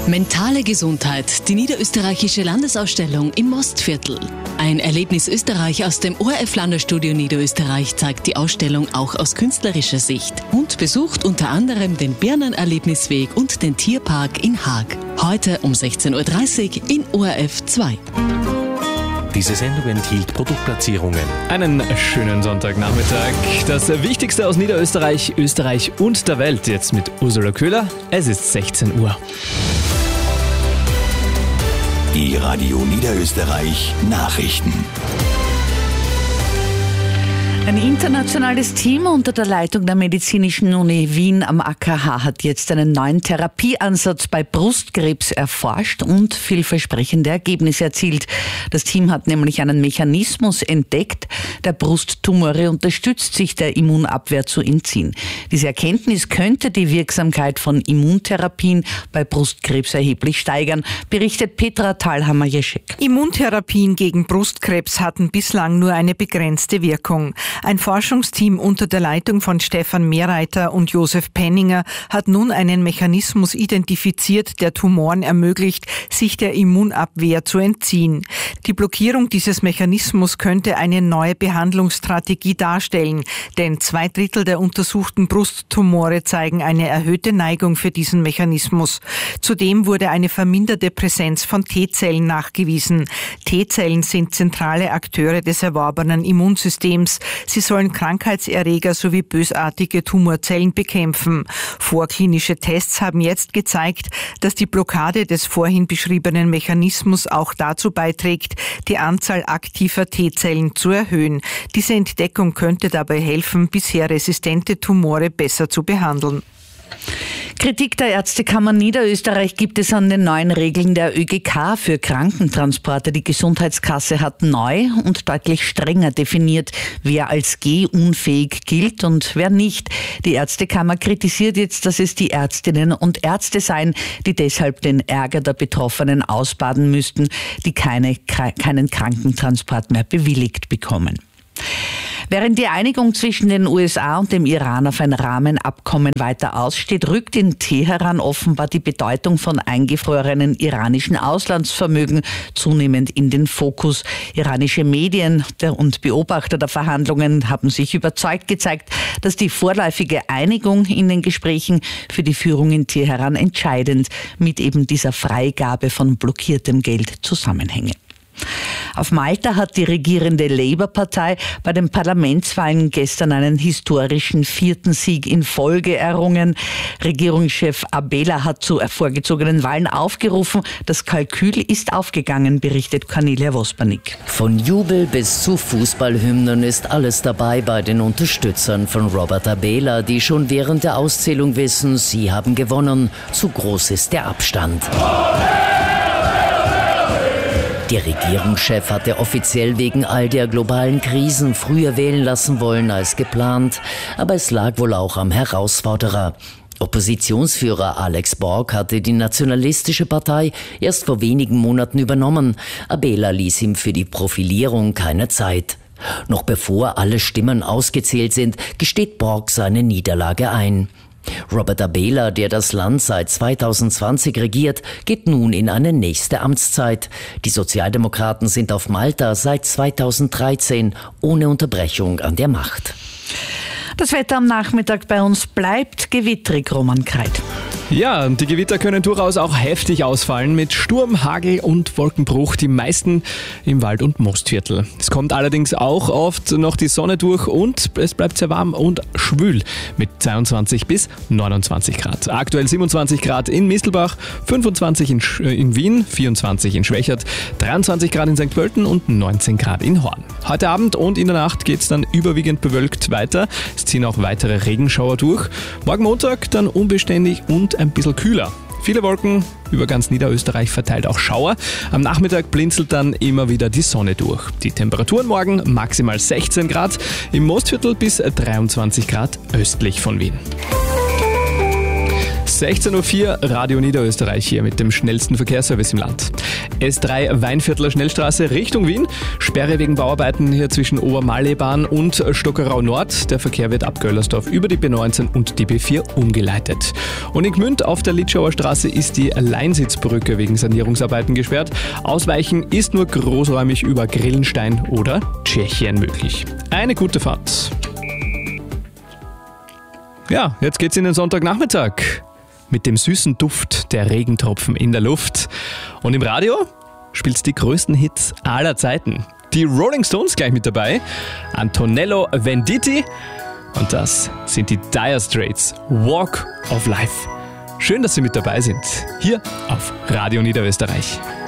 Mentale Gesundheit, die niederösterreichische Landesausstellung im Mostviertel. Ein Erlebnis Österreich aus dem ORF-Landerstudio Niederösterreich zeigt die Ausstellung auch aus künstlerischer Sicht und besucht unter anderem den Birnen-Erlebnisweg und den Tierpark in Haag. Heute um 16.30 Uhr in ORF 2. Diese Sendung enthielt Produktplatzierungen. Einen schönen Sonntagnachmittag. Das Wichtigste aus Niederösterreich, Österreich und der Welt jetzt mit Ursula Köhler. Es ist 16 Uhr. Die Radio Niederösterreich Nachrichten. Ein internationales Team unter der Leitung der Medizinischen Uni Wien am AKH hat jetzt einen neuen Therapieansatz bei Brustkrebs erforscht und vielversprechende Ergebnisse erzielt. Das Team hat nämlich einen Mechanismus entdeckt, der Brusttumore unterstützt, sich der Immunabwehr zu entziehen. Diese Erkenntnis könnte die Wirksamkeit von Immuntherapien bei Brustkrebs erheblich steigern, berichtet Petra Thalhammer-Jeschek. Immuntherapien gegen Brustkrebs hatten bislang nur eine begrenzte Wirkung. Ein Forschungsteam unter der Leitung von Stefan Mehrreiter und Josef Penninger hat nun einen Mechanismus identifiziert, der Tumoren ermöglicht, sich der Immunabwehr zu entziehen. Die Blockierung dieses Mechanismus könnte eine neue Behandlungsstrategie darstellen, denn 2/3 der untersuchten Brusttumore zeigen eine erhöhte Neigung für diesen Mechanismus. Zudem wurde eine verminderte Präsenz von T-Zellen nachgewiesen. T-Zellen sind zentrale Akteure des erworbenen Immunsystems. Sie sollen Krankheitserreger sowie bösartige Tumorzellen bekämpfen. Vorklinische Tests haben jetzt gezeigt, dass die Blockade des vorhin beschriebenen Mechanismus auch dazu beiträgt, die Anzahl aktiver T-Zellen zu erhöhen. Diese Entdeckung könnte dabei helfen, bisher resistente Tumore besser zu behandeln. Kritik der Ärztekammer Niederösterreich gibt es an den neuen Regeln der ÖGK für Krankentransporte. Die Gesundheitskasse hat neu und deutlich strenger definiert, wer als gehunfähig gilt und wer nicht. Die Ärztekammer kritisiert jetzt, dass es die Ärztinnen und Ärzte seien, die deshalb den Ärger der Betroffenen ausbaden müssten, die keinen Krankentransport mehr bewilligt bekommen. Während die Einigung zwischen den USA und dem Iran auf ein Rahmenabkommen weiter aussteht, rückt in Teheran offenbar die Bedeutung von eingefrorenen iranischen Auslandsvermögen zunehmend in den Fokus. Iranische Medien und Beobachter der Verhandlungen haben sich überzeugt gezeigt, dass die vorläufige Einigung in den Gesprächen für die Führung in Teheran entscheidend mit eben dieser Freigabe von blockiertem Geld zusammenhänge. Auf Malta hat die regierende Labour-Partei bei den Parlamentswahlen gestern einen historischen 4. Sieg in Folge errungen. Regierungschef Abela hat zu vorgezogenen Wahlen aufgerufen. Das Kalkül ist aufgegangen, berichtet Cornelia Vospanik. Von Jubel bis zu Fußballhymnen ist alles dabei bei den Unterstützern von Robert Abela, die schon während der Auszählung wissen, sie haben gewonnen. Zu groß ist der Abstand. Der Regierungschef hatte offiziell wegen all der globalen Krisen früher wählen lassen wollen als geplant, aber es lag wohl auch am Herausforderer. Oppositionsführer Alex Borg hatte die nationalistische Partei erst vor wenigen Monaten übernommen. Abela ließ ihm für die Profilierung keine Zeit. Noch bevor alle Stimmen ausgezählt sind, gesteht Borg seine Niederlage ein. Robert Abela, der das Land seit 2020 regiert, geht nun in eine nächste Amtszeit. Die Sozialdemokraten sind auf Malta seit 2013 ohne Unterbrechung an der Macht. Das Wetter am Nachmittag bei uns bleibt gewittrig, Roman Kreit. Ja, die Gewitter können durchaus auch heftig ausfallen mit Sturm, Hagel und Wolkenbruch, die meisten im Wald- und Mostviertel. Es kommt allerdings auch oft noch die Sonne durch und es bleibt sehr warm und schwül mit 22 bis 29 Grad. Aktuell 27 Grad in Mistelbach, 25 in Wien, 24 in Schwächert, 23 Grad in St. Pölten und 19 Grad in Horn. Heute Abend und in der Nacht geht es dann überwiegend bewölkt weiter. Es ziehen auch weitere Regenschauer durch. Morgen Montag dann unbeständig und ein bisschen kühler. Viele Wolken, über ganz Niederösterreich verteilt auch Schauer. Am Nachmittag blinzelt dann immer wieder die Sonne durch. Die Temperaturen morgen maximal 16 Grad, im Mostviertel bis 23 Grad östlich von Wien. 16.04 Uhr, Radio Niederösterreich hier mit dem schnellsten Verkehrsservice im Land. S3 Weinviertler Schnellstraße Richtung Wien. Sperre wegen Bauarbeiten hier zwischen Obermalleebahn und Stockerau Nord. Der Verkehr wird ab Göllersdorf über die B19 und die B4 umgeleitet. Und in Gmünd auf der Litschauer Straße ist die Leinsitzbrücke wegen Sanierungsarbeiten gesperrt. Ausweichen ist nur großräumig über Grillenstein oder Tschechien möglich. Eine gute Fahrt. Ja, jetzt geht's in den Sonntagnachmittag mit dem süßen Duft der Regentropfen in der Luft. Und im Radio spielt's die größten Hits aller Zeiten. Die Rolling Stones gleich mit dabei, Antonello Venditti und das sind die Dire Straits, Walk of Life. Schön, dass Sie mit dabei sind, hier auf Radio Niederösterreich.